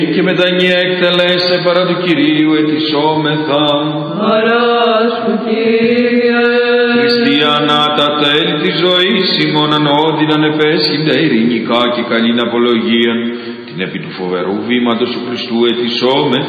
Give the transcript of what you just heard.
και μετανία εκτελέσε παρά του Κυρίου ετισόμεθα. Χαρά σου, Κύριε. Χριστιανά τα τέλη της ζωής ημών ανώδυναν επέσχυντα ειρηνικά και καλήν απολογίαν, την επί του φοβερού βήματος του Χριστού ετισόμεθα.